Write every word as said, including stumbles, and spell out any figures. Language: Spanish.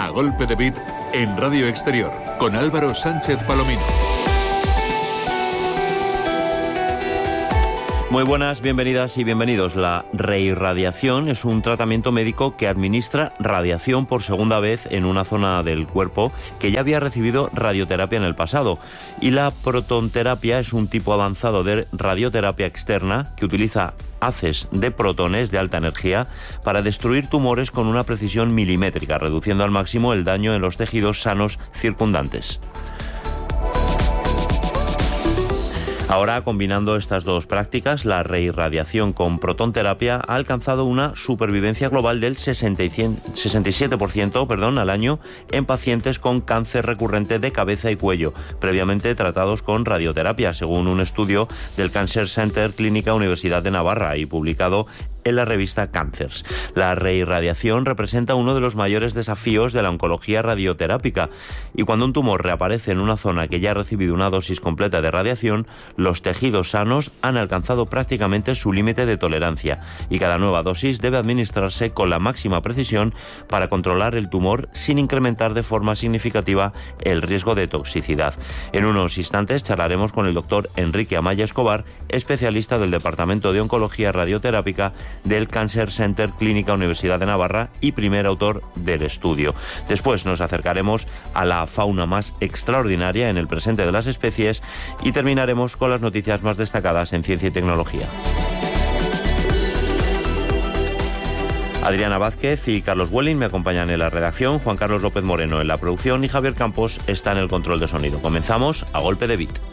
golpe de beat en Radio Exterior con Álvaro Sánchez Palomino. Muy buenas, bienvenidas y bienvenidos. La reirradiación es un tratamiento médico que administra radiación por segunda vez en una zona del cuerpo que ya había recibido radioterapia en el pasado. Y la protonterapia es un tipo avanzado de radioterapia externa que utiliza haces de protones de alta energía para destruir tumores con una precisión milimétrica, reduciendo al máximo el daño en los tejidos sanos circundantes. Ahora, combinando estas dos prácticas, la reirradiación con protonterapia ha alcanzado una supervivencia global del sesenta y siete por ciento perdón, al año en pacientes con cáncer recurrente de cabeza y cuello, previamente tratados con radioterapia, según un estudio del Cancer Center Clínica Universidad de Navarra y publicado en la revista Cancers. La reirradiación representa uno de los mayores desafíos de la oncología radioterápica y cuando un tumor reaparece en una zona que ya ha recibido una dosis completa de radiación, los tejidos sanos han alcanzado prácticamente su límite de tolerancia y cada nueva dosis debe administrarse con la máxima precisión para controlar el tumor sin incrementar de forma significativa el riesgo de toxicidad. En unos instantes charlaremos con el doctor Enrique Amaya Escobar, especialista del Departamento de Oncología Radioterápica del Cancer Center Clínica Universidad de Navarra y primer autor del estudio. Después nos acercaremos a la fauna más extraordinaria en el presente de las especies y terminaremos con las noticias más destacadas en ciencia y tecnología. Adriana Vázquez y Carlos Welling me acompañan en la redacción, Juan Carlos López Moreno en la producción y Javier Campos está en el control de sonido. Comenzamos a golpe de beat.